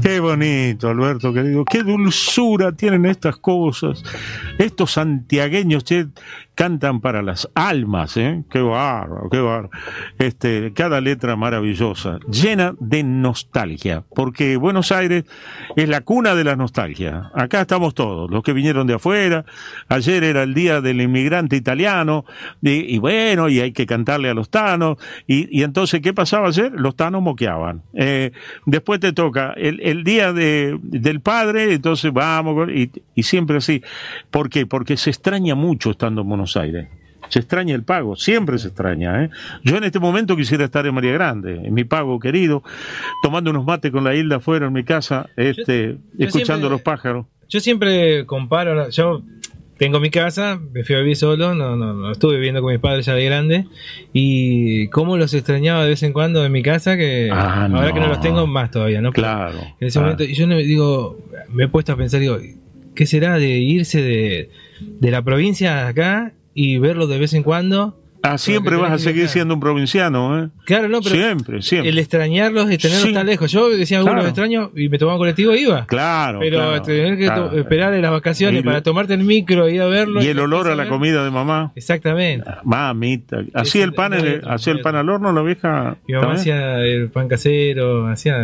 Qué bonito, Alberto, querido. Qué dulzura tienen estas cosas. Estos santiagueños, che, cantan para las almas, ¿eh? Qué bárbaro, qué bárbaro. Cada letra maravillosa, llena de nostalgia, porque Buenos Aires es la cuna de la nostalgia. Acá estamos todos, los que vinieron de afuera. Ayer era el día del inmigrante italiano, y bueno, y hay que cantarle a los tanos. Y entonces, ¿qué pasaba ayer? Los tanos moqueaban. Después te toca el día del padre, entonces vamos, y siempre así. ¿Por qué? Porque se extraña mucho estando en Buenos Aires. Se extraña el pago, siempre se extraña, ¿eh? Yo en este momento quisiera estar en María Grande, en mi pago querido, tomando unos mates con la Hilda afuera en mi casa, escuchando siempre, los pájaros. Yo siempre comparo, yo tengo mi casa, me fui a vivir solo, no estuve viviendo con mis padres ya de grande, y cómo los extrañaba de vez en cuando en mi casa, que ahora que no los tengo más todavía, ¿no? Claro. En ese momento, y yo digo, me he puesto a pensar, digo, ¿qué será de irse de la provincia acá y verlo de vez en cuando? Siempre vas a seguir siendo un provinciano, ¿eh? Claro, no, pero siempre. El extrañarlos y tenerlos tan lejos. Yo decía, los extraño y me tomaba un colectivo e iba. Claro. Pero tener que esperar en las vacaciones para tomarte el micro y ir a verlo. Y el olor a la comida de mamá. Exactamente. Mamita. ¿Hacía el pan al horno la vieja? Mi mamá hacía el pan casero, hacía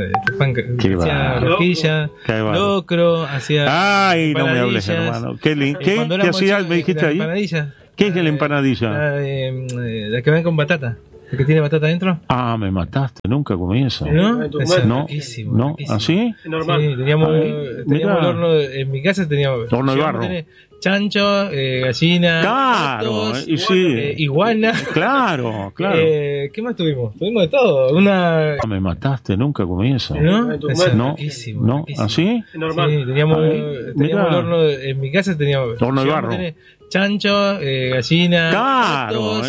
rosquilla, locro, hacía. Ay, no me hables, hermano. ¿Qué hacía? Me dijiste ahí. ¿Qué es la empanadilla? La que ven con batata. ¿La que tiene batata adentro? Me mataste. Nunca comí eso. ¿No? ¿No? ¿Así? Es normal. Sí, teníamos el horno. En mi casa teníamos horno de barro. Chancho, gallina, claro, gatos, iguana. Claro. ¿Qué más tuvimos? Tuvimos de todo. Me mataste. Nunca comí eso. ¿No? ¿No? ¿Así? Es normal. Sí, teníamos el horno. En mi casa teníamos horno de barro. Chancho, gallina, claro. gatos,